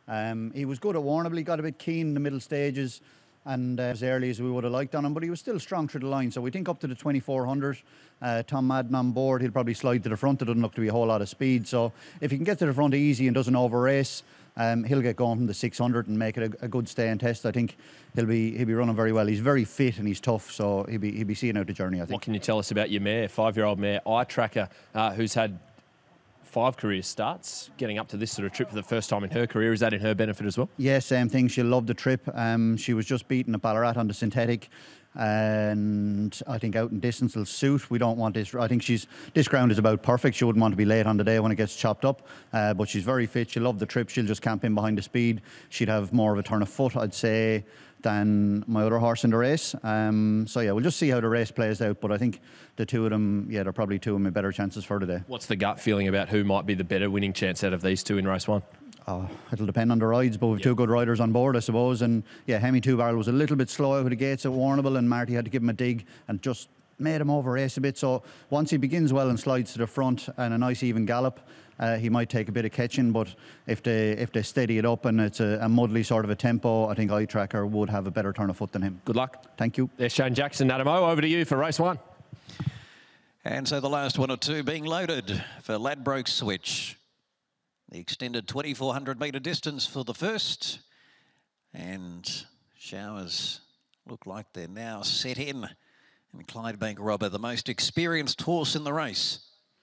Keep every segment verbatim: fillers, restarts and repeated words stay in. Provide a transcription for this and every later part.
Um, he was good at Warrnambool. He got a bit keen in the middle stages and uh, as early as we would have liked on him, but he was still strong through the line. So we think up to the twenty-four hundred, uh, Tom Madden on board, he'll probably slide to the front. There doesn't look to be a whole lot of speed. So if he can get to the front easy and doesn't over race, um, he'll get going from the six hundred and make it a, a good stay and test. I think he'll be he'll be running very well. He's very fit and he's tough, so he'll be he'll be seeing out the journey, I think. What can you tell us about your mare, five-year-old mare, Eye Tracker, uh, who's had five career starts, getting up to this sort of trip for the first time in her career? Is that in her benefit as well? Yeah, same thing. She'll love the trip. Um, she was just beaten at Ballarat on the synthetic, and I think out in distance will suit. We don't want this. I think she's this ground is about perfect. She wouldn't want to be late on the day when it gets chopped up, uh, but she's very fit. She'll love the trip. She'll just camp in behind the speed. She'd have more of a turn of foot, I'd say, than my other horse in the race. Um, so yeah, we'll just see how the race plays out. But I think the two of them, yeah, they're probably two of my better chances for today. What's the gut feeling about who might be the better winning chance out of these two in race one? Oh, it'll depend on the rides, but we've yep. two good riders on board, I suppose. And yeah, Hemi Two Barrel was a little bit slow out of the gates at Warrnambool, and Marty had to give him a dig and just made him over race a bit. So once he begins well and slides to the front and a nice even gallop, uh, he might take a bit of catching. But if they if they steady it up and it's a, a muddly sort of a tempo, I think Eye Tracker would have a better turn of foot than him. Good luck. Thank you. There's Shane Jackson. Adam O, over to you for race one. And so the last one or two being loaded for Ladbroke Switch. The extended twenty-four hundred metre distance for the first. And showers look like they're now set in. And Clydebank Robber, the most experienced horse in the race,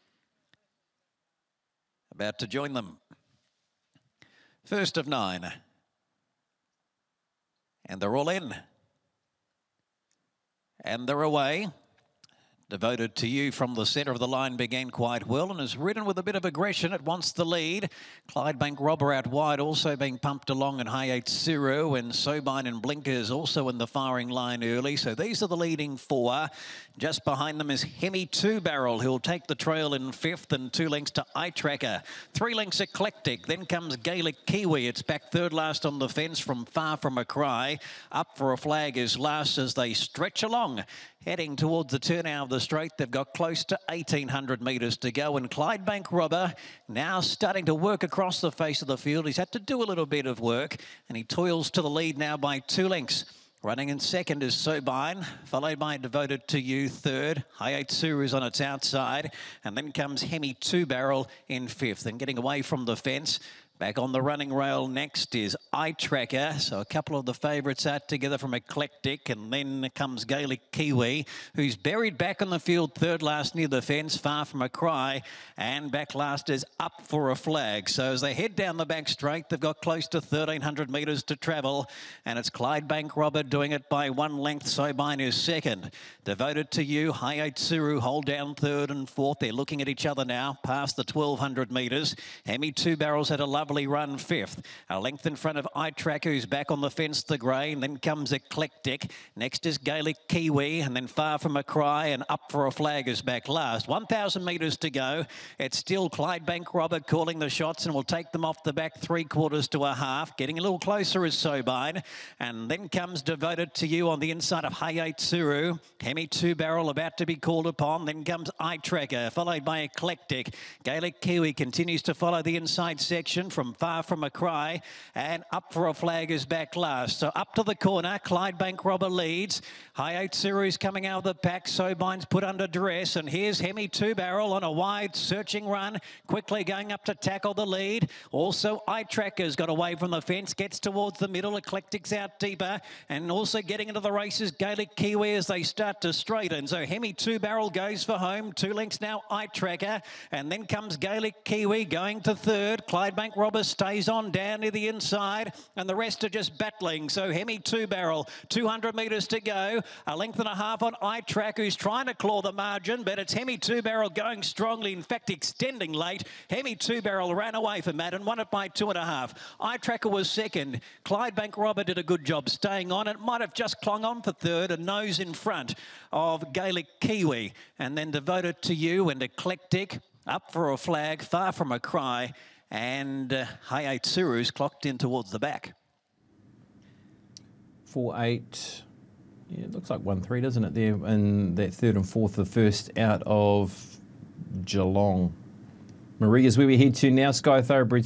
about to join them. First of nine. And they're all in. And they're away. Devoted to You from the centre of the line began quite well and has ridden with a bit of aggression. It wants the lead. Clydebank Robber out wide, also being pumped along, and Hayate Suru and Sobine and Blinkers also in the firing line early. So these are the leading four. Just behind them is Hemi Two Barrel, who'll take the trail in fifth, and two lengths to Eye Tracker. Three lengths Eclectic. Then comes Gaelic Kiwi. It's back third last on the fence from Far From a Cry. Up for a Flag is last as they stretch along. Heading towards the turn out of the straight, they've got close to eighteen hundred metres to go. And Clydebank Robber now starting to work across the face of the field. He's had to do a little bit of work, and he toils to the lead now by two lengths. Running in second is Sobine, followed by Devoted to You third. Hayate Suru is on its outside, and then comes Hemi Two Barrel in fifth. And getting away from the fence, back on the running rail next is Eye Tracker. So a couple of the favourites out together from Eclectic, and then comes Gaelic Kiwi, who's buried back on the field third last near the fence, Far From a Cry, and back last is Up for a Flag. So as they head down the back straight, they've got close to thirteen hundred metres to travel, and it's Clydebank Robber doing it by one length. Sobine is second. Devoted to You, Hayate Suru hold down third and fourth. They're looking at each other now past the twelve hundred metres. Hemi Two Barrels had a lovely run fifth. A length in front of Eye Tracker, who's back on the fence, the grey, and then comes Eclectic. Next is Gaelic Kiwi, and then Far From a Cry, and Up for a Flag is back last. one thousand metres to go. It's still Clydebank Robber calling the shots, and will take them off the back three quarters to a half. Getting a little closer is Sobine, and then comes Devoted to You on the inside of Hayate Suru. Hemi Two Barrel about to be called upon. Then comes Eye Tracker, followed by Eclectic. Gaelic Kiwi continues to follow the inside section from Far From a Cry, and Up for a Flag is back last. So up to the corner, Clydebank Robber leads. Hayate Suru's coming out of the pack. Sobine's put under duress, and here's Hemi Two Barrel on a wide searching run, quickly going up to tackle the lead. Also, Eye Tracker's got away from the fence, gets towards the middle. Eclectic's out deeper, and also getting into the races, Gaelic Kiwi as they start to straighten. So Hemi Two Barrel goes for home. Two lengths now, Eye Tracker, and then comes Gaelic Kiwi going to third. Clydebank Robber stays on down near the inside, and the rest are just battling. So Hemi Two Barrel, two hundred metres to go. A length and a half on Eye Tracker, who's trying to claw the margin, but it's Hemi Two Barrel going strongly, in fact extending late. Hemi Two Barrel ran away from that and won it by two and a half. Eye Tracker was second. Clydebank Robber did a good job staying on. It might have just clung on for third, and nose in front of Gaelic Kiwi. And then Devoted to You and Eclectic, Up for a Flag, Far From a Cry, and uh, Hayate Suru's clocked in towards the back. Four, eight. Yeah, it looks like one, three, doesn't it? There, and that third and fourth, the first out of Geelong. Marie is where we head to now. Sky Thoroughbred